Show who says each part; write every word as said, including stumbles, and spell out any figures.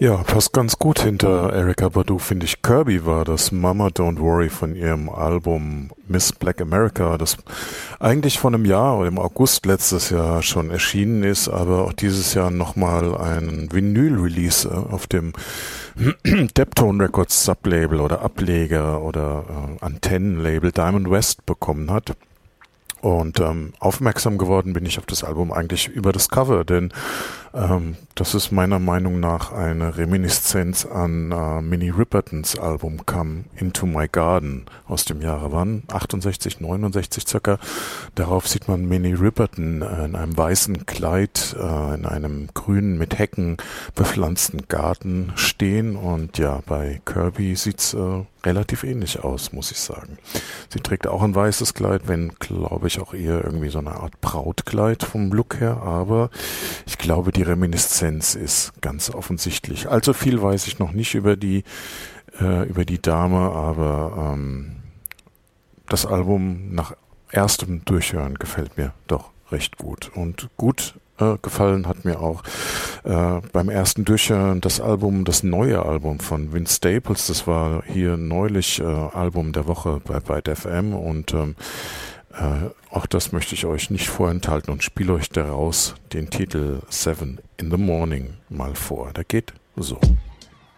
Speaker 1: Ja, passt ganz gut hinter Erykah Badu, finde ich. Kirby war das, Mama Don't Worry von ihrem Album Miss Black America, das eigentlich vor einem Jahr oder im August letztes Jahr schon erschienen ist, aber auch dieses Jahr nochmal einen Vinyl-Release auf dem Deptone Records Sublabel oder Ableger oder äh, Antennenlabel Diamond West bekommen hat. Und ähm, aufmerksam geworden bin ich auf das Album eigentlich über das Cover, denn ähm, das ist meiner Meinung nach eine Reminiszenz an äh, Minnie Ripertons Album Come Into My Garden aus dem Jahre wann? achtundsechzig, neunundsechzig circa. Darauf sieht man Minnie Riperton äh, in einem weißen Kleid, äh, in einem grünen, mit Hecken bepflanzten Garten stehen. Und ja, bei Kirby sieht's äh, relativ ähnlich aus, muss ich sagen. Sie trägt auch ein weißes Kleid, wenn, glaube ich, auch eher irgendwie so eine Art Brautkleid vom Look her, aber ich glaube, die Reminiszenz ist ganz offensichtlich. Allzu viel weiß ich noch nicht über die, äh, über die Dame, aber ähm, das Album nach erstem Durchhören gefällt mir doch recht gut. Und gut äh, gefallen hat mir auch äh, beim ersten Durchhören das Album, das neue Album von Vince Staples. Das war hier neulich äh, Album der Woche bei Byte F M und ähm, äh, auch das möchte ich euch nicht vorenthalten und spiele euch daraus den Titel Seven in the Morning mal vor. Der geht so.